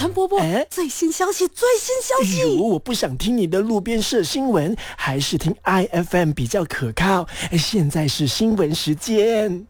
陈伯伯，最新消息！ 我不想听你的路边社新闻，还是听 IFM 比较可靠。现在是新闻时间。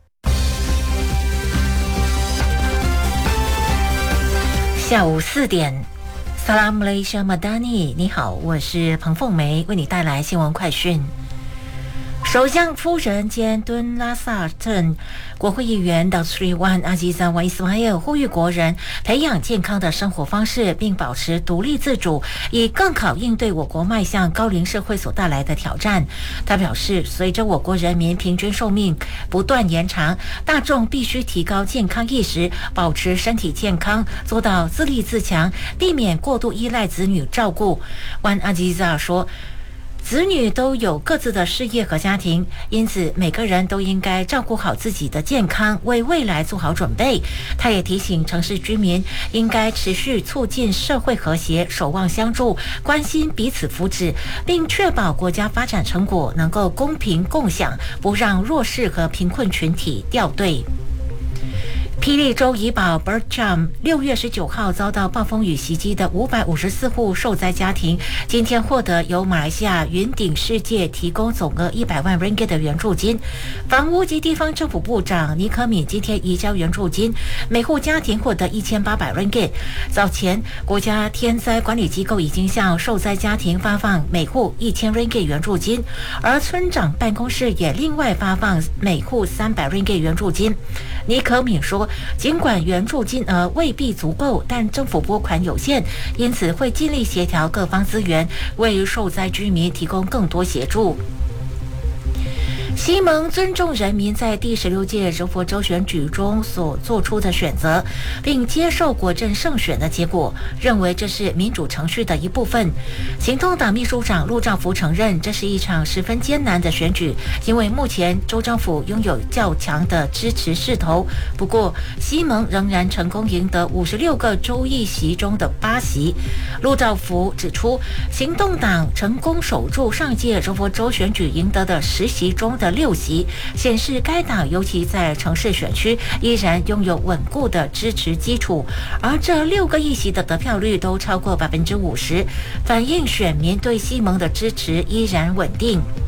下午4点，Salam Malaysia Madani， 你好，我是彭凤梅，为你带来新闻快讯。首相夫人兼敦拉萨镇国会议员道斯里万阿吉赞瓦伊斯马耶尔呼吁国人培养健康的生活方式，并保持独立自主，以更好应对我国迈向高龄社会所带来的挑战。他表示，随着我国人民平均寿命不断延长，大众必须提高健康意识，保持身体健康，做到自立自强，避免过度依赖子女照顾。万阿吉赞说，子女都有各自的事业和家庭，因此每个人都应该照顾好自己的健康，为未来做好准备。他也提醒城市居民应该持续促进社会和谐，守望相助，关心彼此福祉，并确保国家发展成果能够公平共享，不让弱势和贫困群体掉队。霹雳州怡保 Bertram 6月19号遭到暴风雨袭击的554户受灾家庭，今天获得由马来西亚云顶世界提供总额100万 ringgit 的援助金。房屋及地方政府部长尼可敏今天移交援助金，每户家庭获得1800 ringgit。早前，国家天灾管理机构已经向受灾家庭发放每户1000 ringgit 援助金，而村长办公室也另外发放每户300 ringgit 援助金。尼可敏说，尽管援助金额未必足够，但政府拨款有限，因此会尽力协调各方资源，为受灾居民提供更多协助。西蒙尊重人民在第16届柔佛州选举中所做出的选择，并接受国阵胜选的结果，认为这是民主程序的一部分。行动党秘书长陆兆福承认，这是一场十分艰难的选举，因为目前州政府拥有较强的支持势头。不过，西蒙仍然成功赢得56个州议席中的8席。陆兆福指出，行动党成功守住上届柔佛州选举赢得的10席中的6席，显示该党尤其在城市选区依然拥有稳固的支持基础，而这6个议席的得票率都超过50%，反映选民对西蒙的支持依然稳定。